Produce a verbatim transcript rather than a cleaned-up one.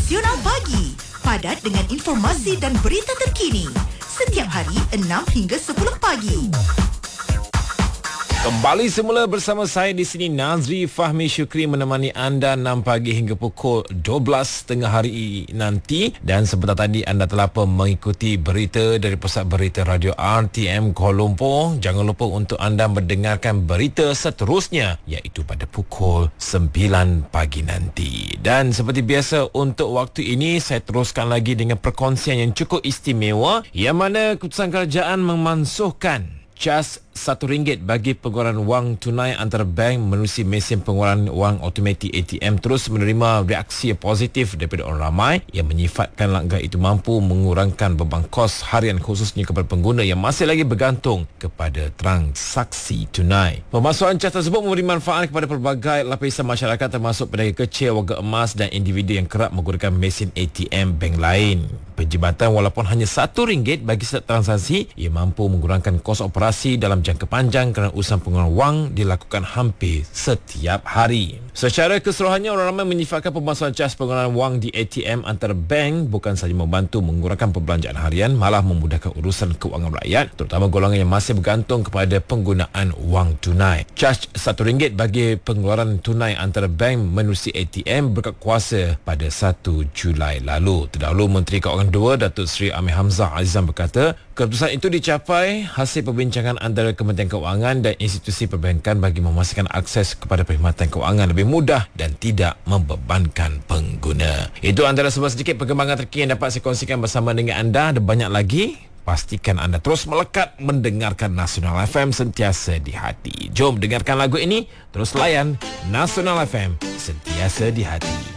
Nasional Pagi, padat dengan informasi dan berita terkini. Setiap hari enam hingga sepuluh pagi. Kembali semula bersama saya di sini, Nazri Fahmi Syukri, menemani anda enam pagi hingga pukul dua belas tengah hari nanti. Dan sebentar tadi anda telah pun mengikuti berita dari Pusat Berita Radio R T M Kuala Lumpur. Jangan lupa untuk anda mendengarkan berita seterusnya, iaitu pada pukul sembilan pagi nanti. Dan seperti biasa, untuk waktu ini saya teruskan lagi dengan perkongsian yang cukup istimewa, yang mana keputusan kerajaan memansuhkan cas satu ringgit bagi pengeluaran wang tunai antara bank menerusi mesin pengeluaran wang automatik A T M terus menerima reaksi positif daripada orang ramai yang menyifatkan langkah itu mampu mengurangkan beban kos harian khususnya kepada pengguna yang masih lagi bergantung kepada transaksi tunai. Pemasukan cas tersebut memberi manfaat kepada pelbagai lapisan masyarakat termasuk pedagang kecil, warga emas dan individu yang kerap menggunakan mesin A T M bank lain. Penjimatan walaupun hanya satu ringgit bagi setiap transaksi, ia mampu mengurangkan kos operasi dalam jangka panjang kerana usaha pengeluaran wang dilakukan hampir setiap hari. Secara keseluruhannya, orang ramai menyifatkan pemasukan cas pengeluaran wang di A T M antara bank bukan sahaja membantu mengurangkan perbelanjaan harian, malah memudahkan urusan kewangan rakyat, terutama golongan yang masih bergantung kepada penggunaan wang tunai. Cas satu ringgit bagi pengeluaran tunai antara bank menerusi A T M berkat kuasa pada satu Julai lalu. Terdahulu, Menteri Keuangan dua Datuk Seri Amir Hamzah Azizan berkata, keputusan itu dicapai hasil perbincangan antara Kementerian Keuangan dan institusi perbankan bagi memastikan akses kepada perkhidmatan keuangan lebih mudah dan tidak membebankan pengguna. Itu antara sebuah sedikit perkembangan terkini yang dapat saya kongsikan bersama dengan anda. Ada banyak lagi. Pastikan anda terus melekat mendengarkan Nasional F M, sentiasa di hati. Jom dengarkan lagu ini, terus layan Nasional F M, sentiasa di hati.